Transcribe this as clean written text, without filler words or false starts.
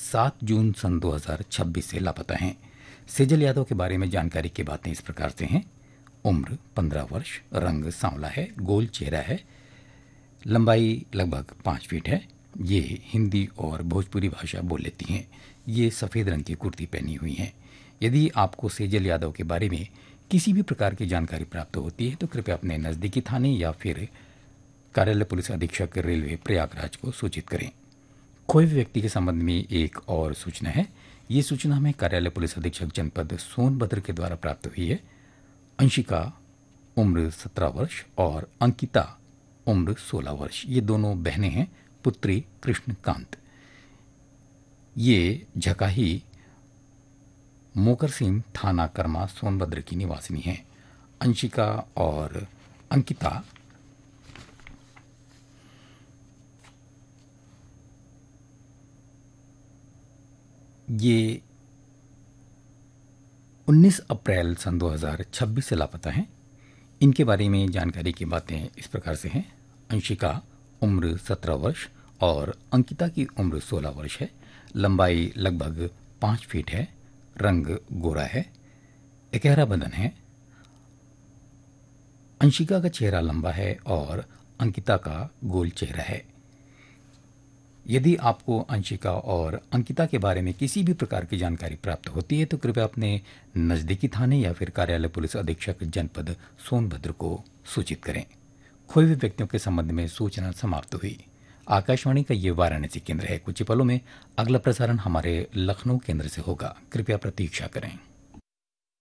7 जून सन 2026 से लापता हैं। सेजल यादव के बारे में जानकारी की बातें इस प्रकार से हैं। उम्र 15 वर्ष, रंग सांवला है, गोल चेहरा है, लंबाई लगभग 5 फीट है। ये हिंदी और भोजपुरी भाषा बोल लेती हैं। ये सफ़ेद रंग की कुर्ती पहनी हुई हैं। यदि आपको सेजल यादव के बारे में किसी भी प्रकार की जानकारी प्राप्त होती है तो कृपया अपने नज़दीकी थाने या फिर कार्यालय पुलिस अधीक्षक रेलवे प्रयागराज को सूचित करें। खोए हुए व्यक्ति के संबंध में एक और सूचना है। ये सूचना हमें कार्यालय पुलिस अधीक्षक जनपद सोनभद्र के द्वारा प्राप्त हुई है। अंशिका उम्र 17 वर्ष और अंकिता उम्र 16 वर्ष, ये दोनों बहनें हैं, पुत्री कृष्णकांत। ये झकाही मोकरसिंह थाना कर्मा सोनभद्र की निवासिनी हैं। अंशिका और अंकिता ये 19 अप्रैल सन 2026 से लापता हैं। इनके बारे में जानकारी की बातें इस प्रकार से हैं। अंशिका उम्र 17 वर्ष और अंकिता की उम्र 16 वर्ष है। लंबाई लगभग 5 फीट है, रंग गोरा है, इकहरा बदन है। अंशिका का चेहरा लंबा है और अंकिता का गोल चेहरा है। यदि आपको अंशिका और अंकिता के बारे में किसी भी प्रकार की जानकारी प्राप्त होती है तो कृपया अपने नज़दीकी थाने या फिर कार्यालय पुलिस अधीक्षक जनपद सोनभद्र को सूचित करें। खोए हुए व्यक्तियों के संबंध में सूचना समाप्त हुई। आकाशवाणी का ये वाराणसी केंद्र है। कुछ ही पलों में अगला प्रसारण हमारे लखनऊ केंद्र से होगा। कृपया प्रतीक्षा करें।